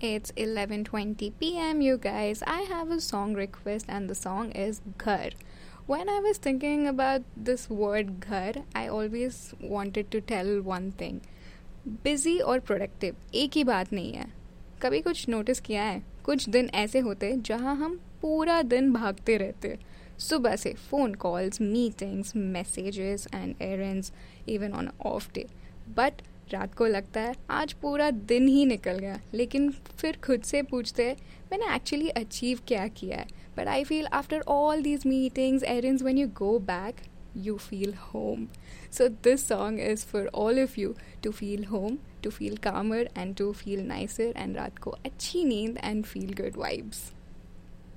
It's 11:20 p.m. you guys. I have a song request and the song is Ghar. When I was thinking about this word ghar, I always wanted to tell one thing. Busy और productive एक ही बात नहीं है. कभी कुछ notice किया है? कुछ दिन ऐसे होते जहाँ हम पूरा दिन भागते रहते. सुबह से phone calls, meetings, messages and errands, even on off day. But रात को लगता है आज पूरा दिन ही निकल गया, लेकिन फिर खुद से पूछते हैं मैंने एक्चुअली अचीव क्या किया है. But I feel after all these meetings errands when you go back you feel home. So this song is for all of you to feel home, to feel calmer and to feel nicer and रात को अच्छी नींद and feel good vibes.